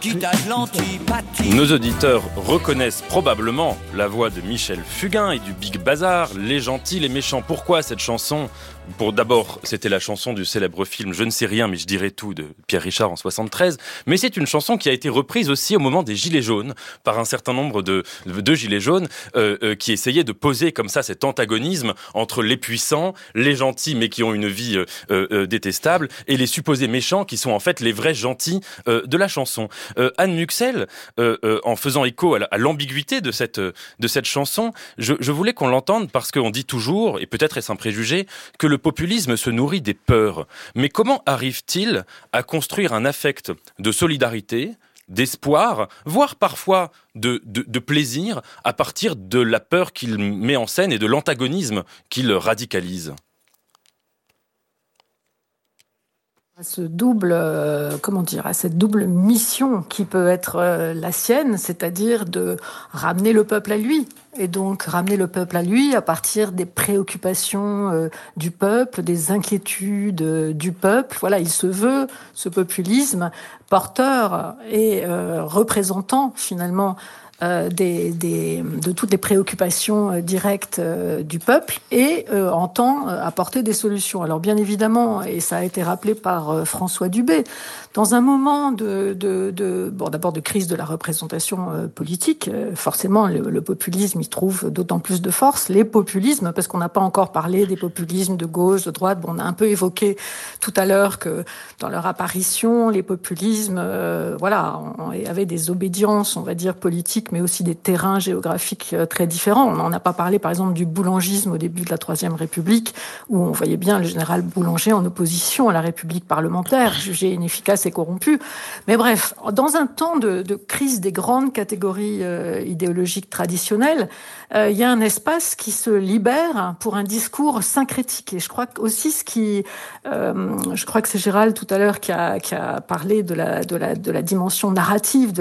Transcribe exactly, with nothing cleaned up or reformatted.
quitte à de l'antipathie. Nos auditeurs reconnaissent probablement la voix de Michel Fugain et du Big Bazar, les gentils, les méchants. Pourquoi cette chanson ? Pour d'abord, c'était la chanson du célèbre film Je ne sais rien mais je dirai tout de Pierre Richard en soixante-treize, mais c'est une chanson qui a été reprise aussi au moment des Gilets jaunes par un certain nombre de, de Gilets jaunes euh, euh, qui essayaient de poser comme ça cet antagonisme entre les puissants, les gentils mais qui ont une vie euh, euh, détestable et les supposés méchants qui sont en fait les vrais gentils euh, de la chanson. Euh, Anne Muxel, euh, euh, en faisant écho à, la, à l'ambiguïté de cette, de cette chanson, je, je voulais qu'on l'entende parce qu'on dit toujours, et peut-être est-ce un préjugé, que le populisme se nourrit des peurs. Mais comment arrive-t-il à construire un affect de solidarité, d'espoir, voire parfois de, de, de plaisir à partir de la peur qu'il met en scène et de l'antagonisme qu'il radicalise ? À ce double, euh, comment dire, à cette double mission qui peut être euh, la sienne, c'est-à-dire de ramener le peuple à lui. Et donc ramener le peuple à lui à partir des préoccupations euh, du peuple, des inquiétudes euh, du peuple. Voilà, il se veut, ce populisme, porteur et euh, représentant finalement euh, des, des, de toutes les préoccupations euh, directes euh, du peuple et euh, entend euh, apporter des solutions. Alors bien évidemment, et ça a été rappelé par euh, François Dubé, dans un moment de, de, de bon, d'abord de crise de la représentation euh, politique, euh, forcément le, le populisme il trouve d'autant plus de force. Les populismes, parce qu'on n'a pas encore parlé des populismes de gauche, de droite, bon, on a un peu évoqué tout à l'heure que dans leur apparition, les populismes, euh, voilà, on, on avait des obédiences, on va dire politiques, mais aussi des terrains géographiques euh, très différents. On n'en a pas parlé, par exemple, du boulangisme au début de la Troisième République, où on voyait bien le général Boulanger en opposition à la République parlementaire, jugé inefficace et corrompu. Mais bref, dans un temps de, de crise des grandes catégories euh, idéologiques traditionnelles, euh, il y a un espace qui se libère pour un discours syncrétique. Et je crois que aussi ce qui, euh, je crois que c'est Gérald tout à l'heure qui a, qui a parlé de la, de la, de la dimension narrative de